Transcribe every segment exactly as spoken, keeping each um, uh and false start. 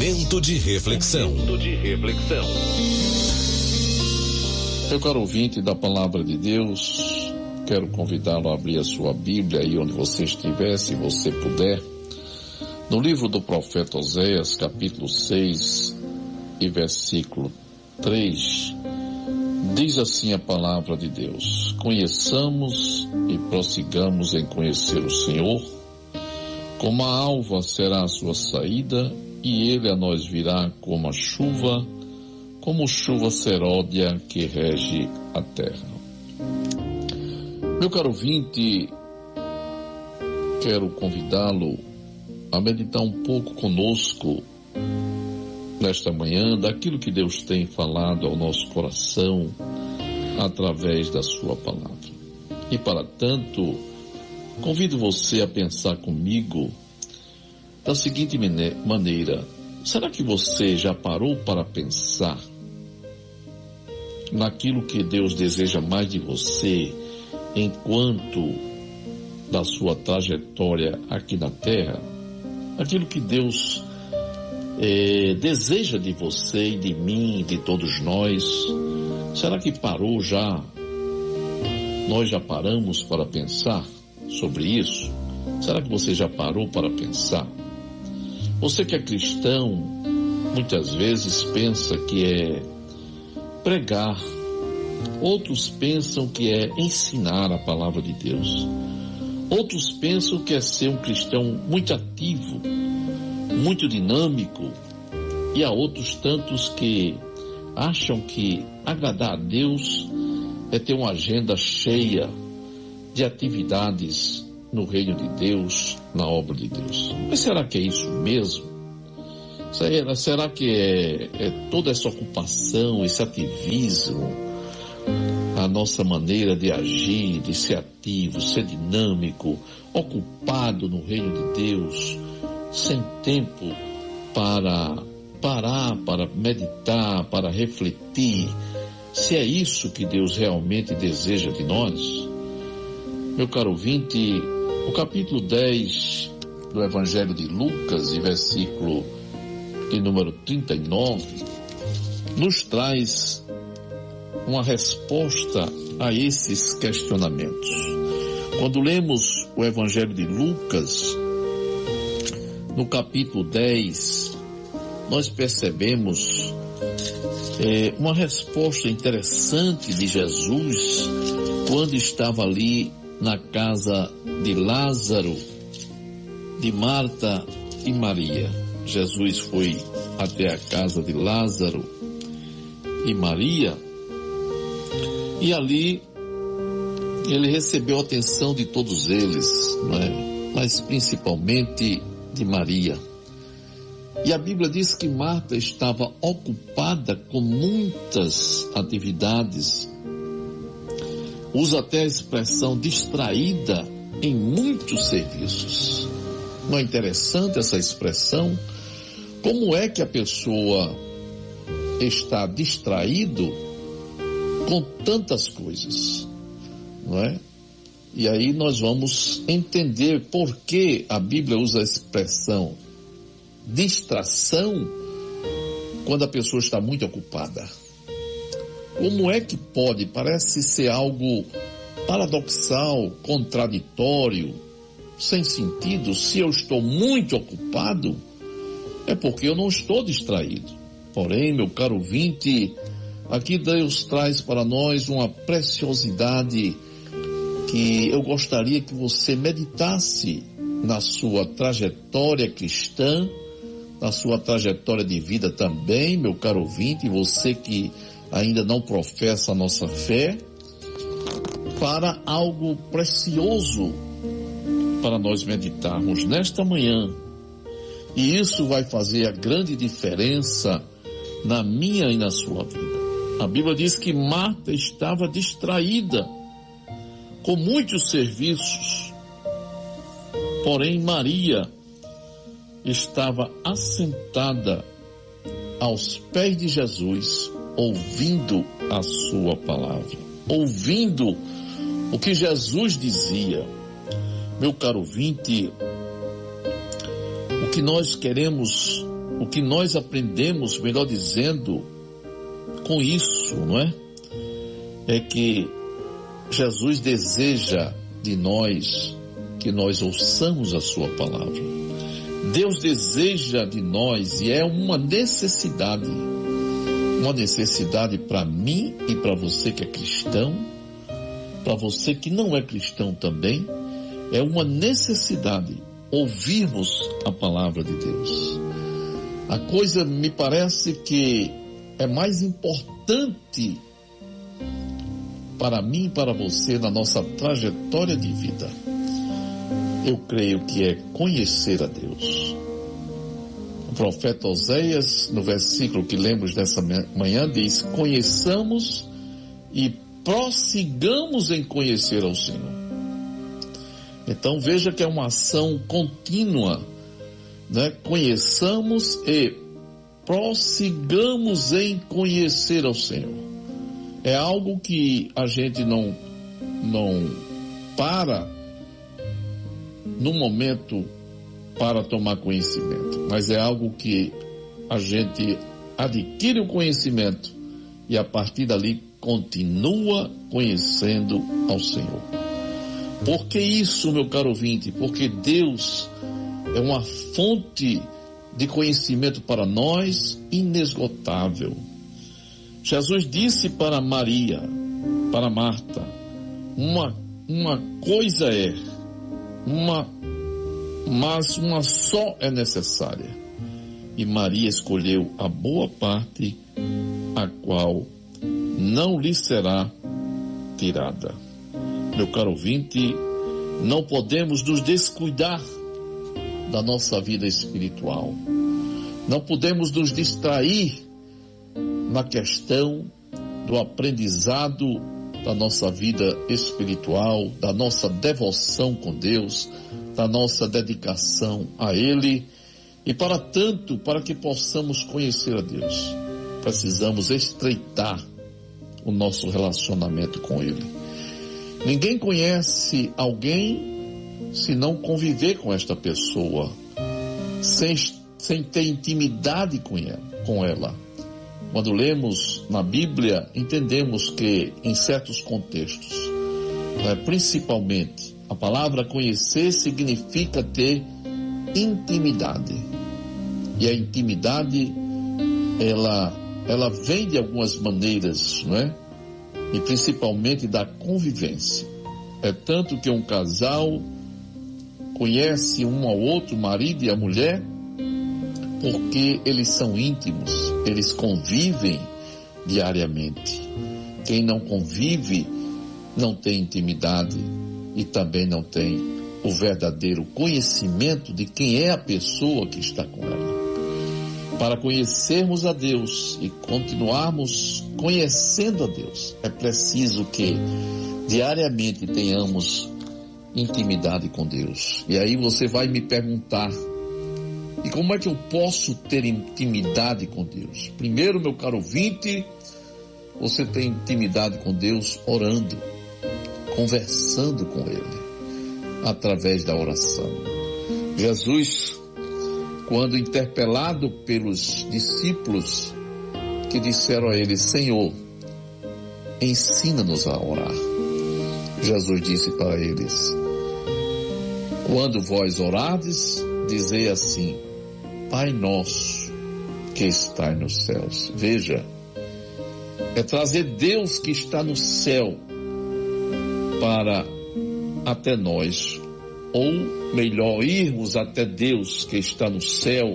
Momento de reflexão. Momento de reflexão. Meu caro ouvinte da Palavra de Deus, quero convidá-lo a abrir a sua Bíblia aí onde você estiver, se você puder. No livro do profeta Oséias, capítulo seis e versículo três, diz assim a Palavra de Deus: conheçamos e prossigamos em conhecer o Senhor. Como a alva será a sua saída, e ele a nós virá como a chuva, como chuva seródia que rege a terra. Meu caro ouvinte, quero convidá-lo a meditar um pouco conosco nesta manhã daquilo que Deus tem falado ao nosso coração através da sua palavra. E para tanto, convido você a pensar comigo da seguinte maneira: será que você já parou para pensar naquilo que Deus deseja mais de você enquanto da sua trajetória aqui na terra? Aquilo que Deus é, deseja de você e de mim, de todos nós. Será que parou já? Nós já paramos para pensar sobre isso? Será que você já parou para pensar? Você que é cristão, muitas vezes pensa que é pregar, outros pensam que é ensinar a palavra de Deus, outros pensam que é ser um cristão muito ativo, muito dinâmico, e há outros tantos que acham que agradar a Deus é ter uma agenda cheia de atividades no reino de Deus, na obra de Deus. Mas será que é isso mesmo? Será, será que é, é toda essa ocupação, esse ativismo, a nossa maneira de agir, de ser ativo, ser dinâmico, ocupado no reino de Deus, sem tempo para parar, para meditar, para refletir, se é isso que Deus realmente deseja de nós? Meu caro ouvinte, o capítulo dez do Evangelho de Lucas, e versículo de número trinta e nove, nos traz uma resposta a esses questionamentos. Quando lemos o Evangelho de Lucas, no capítulo dez, nós percebemos é, uma resposta interessante de Jesus quando estava ali na casa de Lázaro, de Marta e Maria. Jesus foi até a casa de Lázaro e Maria, e ali ele recebeu a atenção de todos eles, não é? Mas principalmente de Maria. E a Bíblia diz que Marta estava ocupada com muitas atividades. Usa até a expressão distraída em muitos serviços. Não é interessante essa expressão? Como é que a pessoa está distraído com tantas coisas, não é? E aí nós vamos entender por que a Bíblia usa a expressão distração quando a pessoa está muito ocupada. Como é que pode? Parece ser algo paradoxal, contraditório, sem sentido. Se eu estou muito ocupado, é porque eu não estou distraído. Porém, meu caro ouvinte, aqui Deus traz para nós uma preciosidade que eu gostaria que você meditasse na sua trajetória cristã, na sua trajetória de vida também, meu caro ouvinte, você que ainda não professa a nossa fé, para algo precioso para nós meditarmos nesta manhã. E isso vai fazer a grande diferença na minha e na sua vida. A Bíblia diz que Marta estava distraída com muitos serviços, porém Maria estava assentada aos pés de Jesus, ouvindo a sua palavra, ouvindo o que Jesus dizia. Meu caro ouvinte, o que nós queremos o que nós aprendemos, melhor dizendo, com isso, não é? É que Jesus deseja de nós que nós ouçamos a sua palavra. Deus deseja de nós, e é uma necessidade, uma necessidade para mim e para você que é cristão, para você que não é cristão também, é uma necessidade ouvirmos a palavra de Deus. A coisa me parece que é mais importante para mim e para você na nossa trajetória de vida. Eu creio que é conhecer a Deus. O profeta Oséias, no versículo que lemos nessa manhã, diz: conheçamos e prossigamos em conhecer ao Senhor. Então veja que é uma ação contínua, né? Conheçamos e prossigamos em conhecer ao Senhor. É algo que a gente não, não para no momento para tomar conhecimento, mas é algo que a gente adquire o conhecimento e a partir dali continua conhecendo ao Senhor. Por que isso, meu caro ouvinte? Porque Deus é uma fonte de conhecimento para nós inesgotável. Jesus disse para Maria, para Marta, uma, uma coisa é, uma, mas uma só é necessária. E Maria escolheu a boa parte, a qual não lhe será tirada. Meu caro ouvinte, não podemos nos descuidar da nossa vida espiritual. Não podemos nos distrair na questão do aprendizado da nossa vida espiritual, da nossa devoção com Deus, da nossa dedicação a Ele. E para tanto, para que possamos conhecer a Deus, precisamos estreitar o nosso relacionamento com Ele. Ninguém conhece alguém se não conviver com esta pessoa, sem, sem ter intimidade com ela, com ela. Quando lemos na Bíblia, entendemos que em certos contextos, né, principalmente, a palavra conhecer significa ter intimidade. E a intimidade, ela, ela vem de algumas maneiras, não é? E principalmente da convivência. É tanto que um casal conhece um ao outro, o marido e a mulher, porque eles são íntimos, eles convivem diariamente. Quem não convive não tem intimidade e também não tem o verdadeiro conhecimento de quem é a pessoa que está com ela. Para conhecermos a Deus e continuarmos conhecendo a Deus, é preciso que diariamente tenhamos intimidade com Deus. E aí você vai me perguntar: e como é que eu posso ter intimidade com Deus? Primeiro, meu caro ouvinte, você tem intimidade com Deus orando, conversando com Ele, através da oração. Jesus, quando interpelado pelos discípulos que disseram a Ele: Senhor, ensina-nos a orar. Jesus disse para eles: quando vós orardes, dizei assim: Pai nosso que está nos céus. Veja, é trazer Deus que está no céu para até nós, ou melhor, irmos até Deus que está no céu,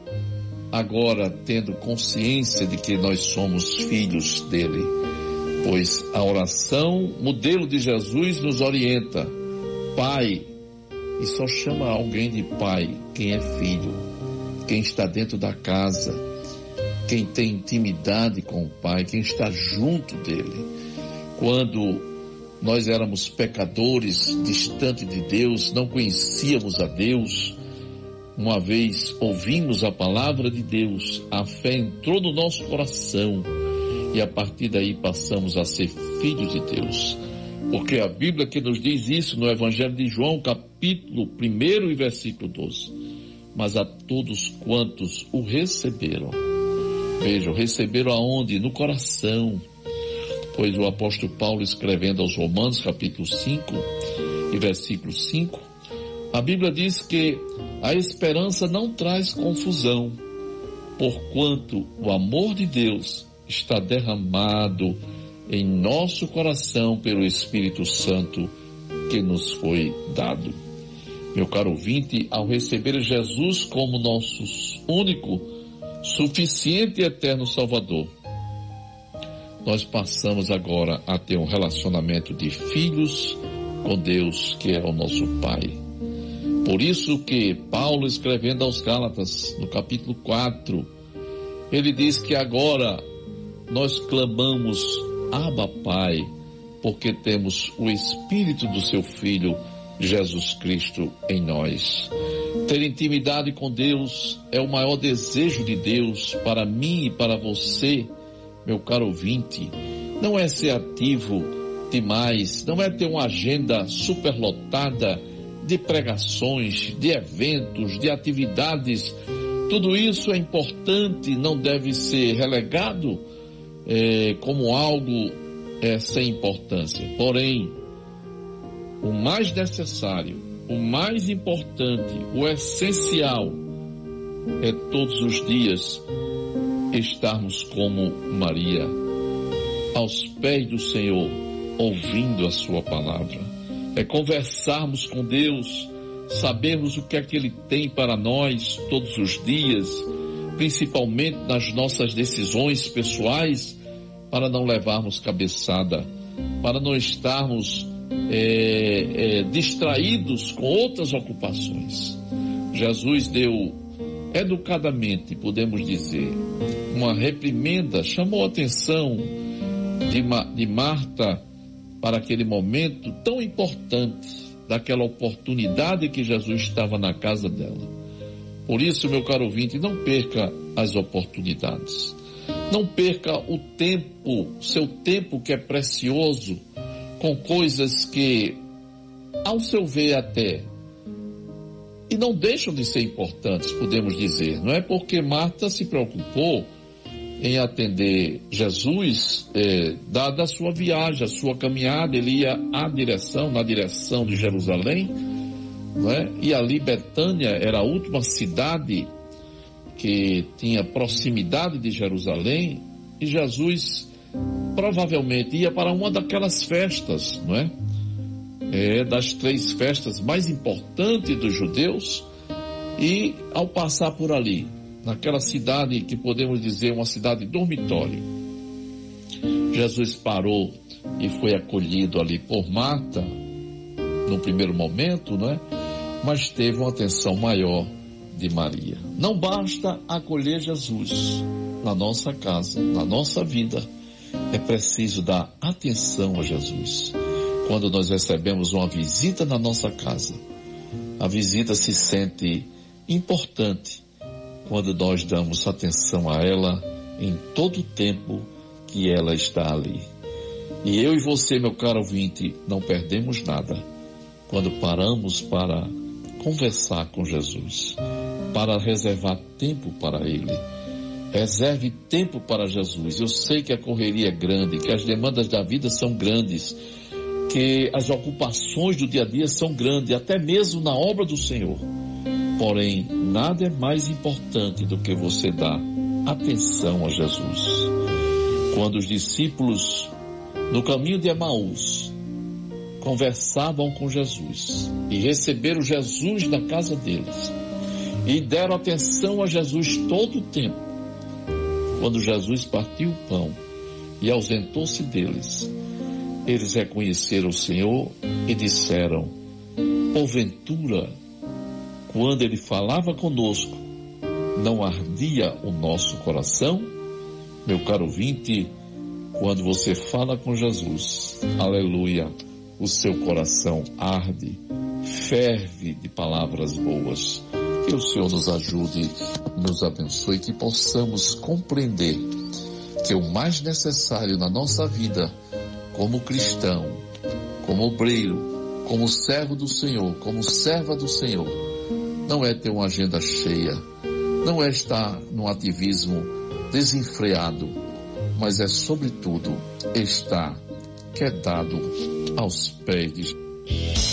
agora tendo consciência de que nós somos filhos dele. Pois a oração, modelo de Jesus, nos orienta: Pai, e só chama alguém de pai quem é filho, quem está dentro da casa, quem tem intimidade com o Pai, quem está junto dele. Quando nós éramos pecadores, distante de Deus, não conhecíamos a Deus, uma vez ouvimos a palavra de Deus, a fé entrou no nosso coração e a partir daí passamos a ser filhos de Deus. Porque a Bíblia que nos diz isso no Evangelho de João, capítulo um e versículo doze. mas a todos quantos o receberam. Vejam, receberam aonde? No coração. Pois o apóstolo Paulo, escrevendo aos Romanos, capítulo cinco e versículo cinco, a Bíblia diz que a esperança não traz confusão, porquanto o amor de Deus está derramado em nosso coração pelo Espírito Santo que nos foi dado. Meu caro ouvinte, ao receber Jesus como nosso único, suficiente e eterno Salvador, nós passamos agora a ter um relacionamento de filhos com Deus, que é o nosso Pai. Por isso que Paulo, escrevendo aos Gálatas, no capítulo quatro, ele diz que agora nós clamamos, Abba, Pai, porque temos o Espírito do seu Filho, Jesus Cristo, em nós. Ter intimidade com Deus é o maior desejo de Deus para mim e para você, meu caro ouvinte. Não é ser ativo demais, não é ter uma agenda superlotada de pregações, de eventos, de atividades. Tudo isso é importante, não deve ser relegado é, como algo é, sem importância. Porém, o mais necessário, o mais importante, o essencial é todos os dias estarmos como Maria, aos pés do Senhor, ouvindo a sua palavra. É conversarmos com Deus, sabermos o que é que Ele tem para nós todos os dias, principalmente nas nossas decisões pessoais, para não levarmos cabeçada, para não estarmos é, é, distraídos com outras ocupações. Jesus deu educadamente, podemos dizer, uma reprimenda, chamou a atenção de, Ma, de Marta para aquele momento tão importante, daquela oportunidade que Jesus estava na casa dela. Por isso, meu caro ouvinte, não perca as oportunidades. Não perca o tempo, seu tempo que é precioso, com coisas que, ao seu ver até, e não deixam de ser importantes, podemos dizer. Não é porque Marta se preocupou em atender Jesus, é, dada a sua viagem, a sua caminhada, ele ia à direção, na direção de Jerusalém, não é? E ali Betânia era a última cidade que tinha proximidade de Jerusalém, e Jesus provavelmente ia para uma daquelas festas, não é? É, das três festas mais importantes dos judeus, e ao passar por ali, naquela cidade que podemos dizer uma cidade dormitório, Jesus parou e foi acolhido ali por Marta, no primeiro momento, não é? Mas teve uma atenção maior de Maria. Não basta acolher Jesus na nossa casa, na nossa vida, é preciso dar atenção a Jesus. Quando nós recebemos uma visita na nossa casa, a visita se sente importante quando nós damos atenção a ela em todo o tempo que ela está ali. E eu e você, meu caro ouvinte, não perdemos nada quando paramos para conversar com Jesus, para reservar tempo para Ele. Reserve tempo para Jesus. Eu sei que a correria é grande, que as demandas da vida são grandes, que as ocupações do dia a dia são grandes, até mesmo na obra do Senhor. Porém, nada é mais importante do que você dar atenção a Jesus. Quando os discípulos, no caminho de Emaús, conversavam com Jesus e receberam Jesus na casa deles e deram atenção a Jesus todo o tempo, quando Jesus partiu o pão e ausentou-se deles, eles reconheceram o Senhor e disseram: porventura, quando Ele falava conosco, não ardia o nosso coração? Meu caro ouvinte, quando você fala com Jesus, aleluia, o seu coração arde, ferve de palavras boas. Que o Senhor nos ajude, nos abençoe, que possamos compreender que o mais necessário na nossa vida, como cristão, como obreiro, como servo do Senhor, como serva do Senhor, não é ter uma agenda cheia, não é estar num ativismo desenfreado, mas é, sobretudo, estar quedado aos pés de Jesus.